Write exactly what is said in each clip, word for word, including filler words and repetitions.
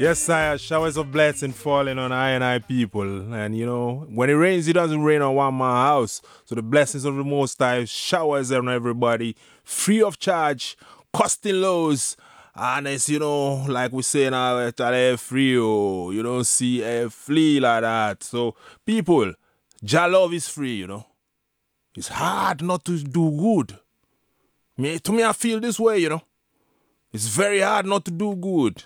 Yes, sire. Showers of blessing falling on I and I people. And you know, when it rains, it doesn't rain on one man house. So the blessings of the Most High showers on everybody, free of charge, costing lows. And it's, you know, like we say now, it's air free, oh, you don't see a flea like that. So, people, Jah love is free, you know. It's hard not to do good. Me, to me, I feel this way, you know. It's very hard not to do good.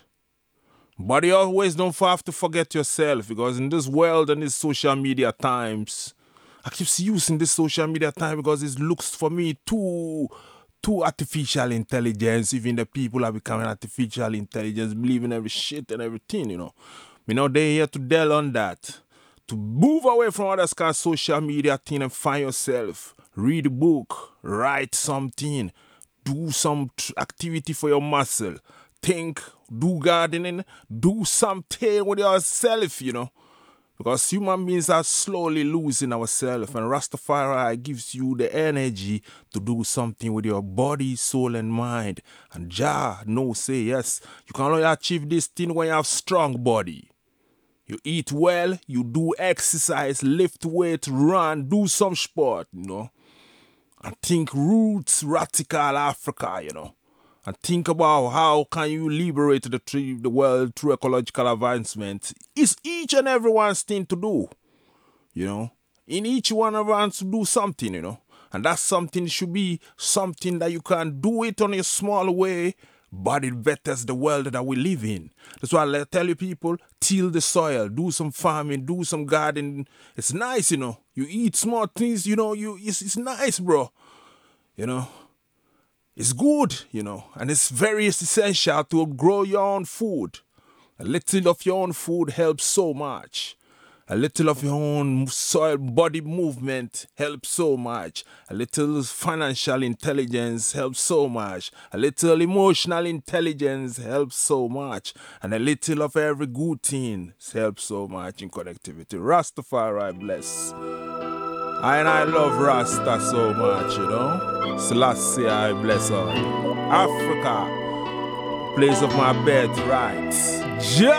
But you always don't have to forget yourself, because in this world and this social media times, I keep using this social media time because it looks for me too, too artificial intelligence. Even the people are becoming artificial intelligence, believing every shit and everything, you know. You know, they're here to dwell on that. To move away from all this kind of social media thing and find yourself. Read a book, write something, do some t- activity for your muscle. Think, do gardening, do something with yourself, you know. Because human beings are slowly losing ourselves, and Rastafari gives you the energy to do something with your body, soul, and mind. And Jah no say yes, you can only achieve this thing when you have strong body. You eat well, you do exercise, lift weight, run, do some sport, you know. And think roots, radical Africa, you know. And think about how can you liberate the, tree, the world through ecological advancement. It's each and everyone's thing to do, you know. In each one of us to do something, you know. And that something should be something that you can do it on a small way, but it betters the world that we live in. That's why I tell you people, till the soil, do some farming, do some gardening. It's nice, you know. You eat small things, you know, you it's, it's nice, bro. You know. It's good, you know, and it's very essential to grow your own food. A little of your own food helps so much. A little of your own soil body movement helps so much. A little financial intelligence helps so much. A little emotional intelligence helps so much. And a little of every good thing helps so much in connectivity. Rastafari bless. I and I love Rasta so much, you know. Selassie, I bless all. Africa, place of my birthright.